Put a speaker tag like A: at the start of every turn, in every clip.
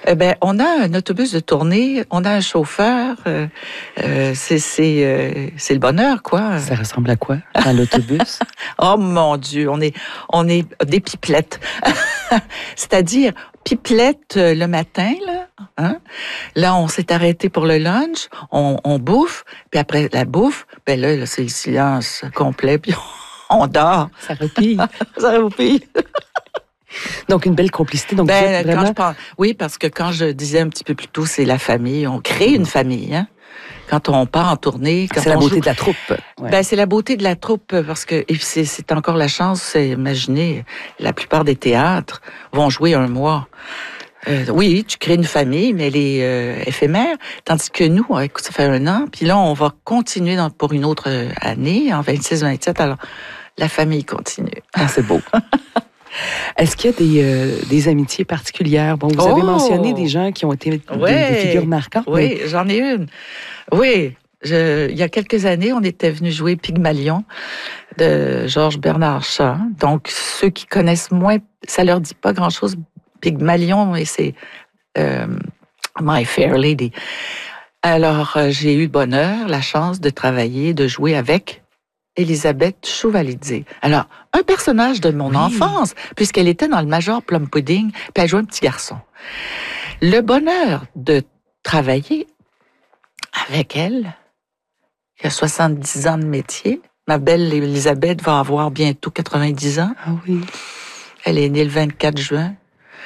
A: On a un autobus de tournée, on a un chauffeur. C'est le bonheur, quoi.
B: Ça ressemble à quoi dans l'autobus?
A: Oh mon Dieu, on est des pipelettes. C'est-à-dire pipelettes le matin, là. Hein? Là, on s'est arrêté pour le lunch, on bouffe, puis après la bouffe, là, c'est le silence complet, puis on dort.
B: Ça repille.
A: Ça repille.
B: Donc, une belle complicité. Donc, vraiment...
A: Oui, parce que quand je disais un petit peu plus tôt, c'est la famille. On crée une famille, hein? Quand on part en tournée...
B: C'est la beauté de la troupe.
A: Ouais. C'est la beauté de la troupe, parce que c'est encore la chance, imaginez, la plupart des théâtres vont jouer un mois. Oui, tu crées une famille, mais elle est éphémère. Tandis que nous, écoute, ça fait 1 an, puis là, on va continuer pour une autre année, en 26-27. Alors, la famille continue.
B: Ah, c'est beau. Est-ce qu'il y a des amitiés particulières? Bon, vous avez mentionné des gens qui ont été des figures marquantes.
A: Oui, j'en ai une. Oui, il y a quelques années, on était venu jouer Pygmalion de Georges Bernard Shaw. Donc, ceux qui connaissent moins, ça leur dit pas grand-chose. Pygmalion, et c'est My Fair Lady. Alors, j'ai eu le bonheur, la chance de travailler, de jouer avec Élisabeth Chouvalidze. Alors, un personnage de mon enfance, puisqu'elle était dans le Major Plum Pudding, puis elle jouait un petit garçon. Le bonheur de travailler avec elle, qui a 70 ans de métier, ma belle Élisabeth va avoir bientôt 90 ans.
B: Ah oui.
A: Elle est née le 24 juin.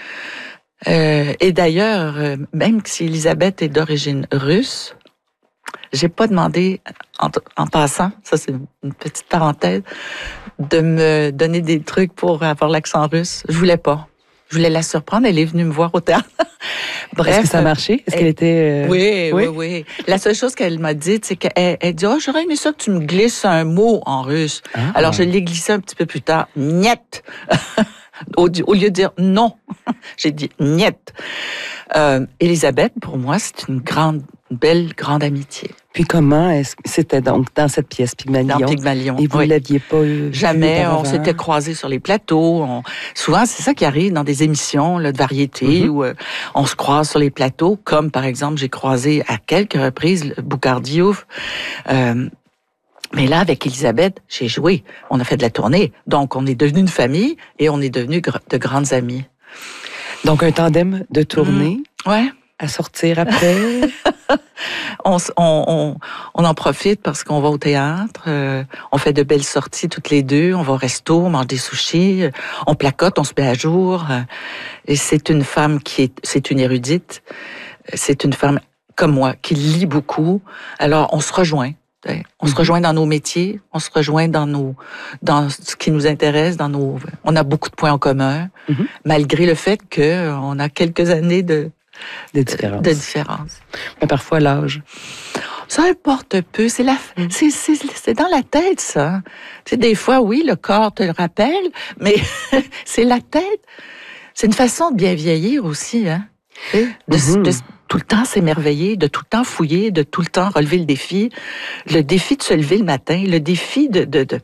A: Et d'ailleurs, même si Élisabeth est d'origine russe, j'ai pas demandé, en passant, ça c'est une petite parenthèse, de me donner des trucs pour avoir l'accent russe. Je voulais pas. Je voulais la surprendre. Elle est venue me voir au théâtre.
B: Bref. Est-ce que ça a marché? Est-ce qu'elle était...
A: Oui. La seule chose qu'elle m'a dit, c'est qu'elle dit, j'aurais aimé ça que tu me glisses un mot en russe. Ah. Alors, je l'ai glissé un petit peu plus tard. Niet. Au lieu de dire non, j'ai dit niet. Élisabeth, pour moi, c'est une belle grande amitié.
B: Puis comment c'était donc dans cette pièce Pygmalion?
A: Dans Pygmalion.
B: Et vous ne l'aviez pas eu?
A: Jamais. On s'était croisés sur les plateaux. Souvent, c'est ça qui arrive dans des émissions là, de variété où on se croise sur les plateaux, comme par exemple, j'ai croisé à quelques reprises Boukhar Diouf. Mais là, avec Élisabeth, j'ai joué. On a fait de la tournée. Donc, on est devenu une famille et on est devenus de grandes amies.
B: Donc, un tandem de tournée.
A: Ouais.
B: À sortir après.
A: On en profite parce qu'on va au théâtre. On fait de belles sorties toutes les deux. On va au resto, on mange des sushis. On placote, on se met à jour. Et c'est une femme c'est une érudite. C'est une femme comme moi qui lit beaucoup. Alors, on se rejoint. On se rejoint dans nos métiers, on se rejoint dans ce qui nous intéresse, on a beaucoup de points en commun, malgré le fait qu'on a quelques années de différence.
B: Mais parfois l'âge.
A: Ça importe peu, c'est dans la tête, ça. Tu sais, des fois, oui, le corps te le rappelle, mais c'est la tête. C'est une façon de bien vieillir aussi, hein. De tout le temps s'émerveiller, de tout le temps fouiller, de tout le temps relever le défi de se lever le matin, le défi de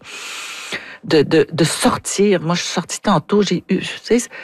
A: sortir. Moi, je suis sortie tantôt, j'ai eu, tu sais,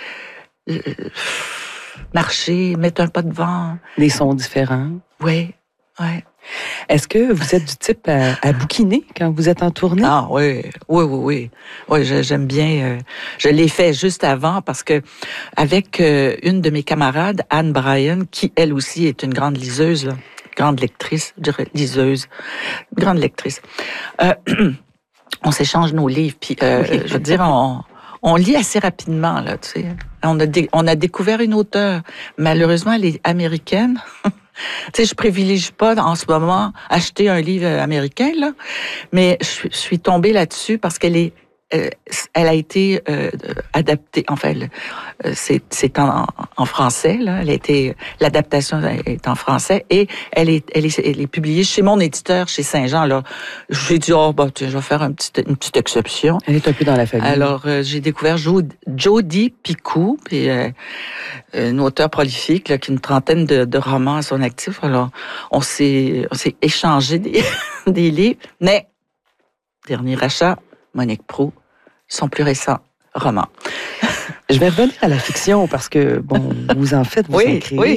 A: marcher, mettre un pas de vent.
B: Des sons différents.
A: Oui.
B: Est-ce que vous êtes du type à bouquiner quand vous êtes en tournée?
A: Ah oui. Oui, j'aime bien. Je l'ai fait juste avant parce que avec une de mes camarades, Anne Bryan, qui elle aussi est une grande liseuse, là, grande lectrice, je dirais liseuse, grande lectrice. On s'échange nos livres, puis je veux dire, on lit assez rapidement là, tu sais. On a découvert une auteure. Malheureusement, elle est américaine. Tu sais, je privilégie pas en ce moment acheter un livre américain, là, mais je suis tombée là-dessus parce qu'elle a été adaptée. Enfin, c'est en français, là. L'adaptation est en français et elle est publiée chez mon éditeur, chez Saint-Jean. Là, j'ai dit je vais faire une petite exception.
B: Elle est un peu dans la famille.
A: Alors, j'ai découvert Jodi Picoult, puis une auteure prolifique là, qui a une trentaine de romans à son actif. Alors, on s'est échangé des livres, mais dernier achat, Monique Proulx, son plus récent roman.
B: Je vais revenir à la fiction parce que, bon, vous en faites, vous en créez.
A: Oui.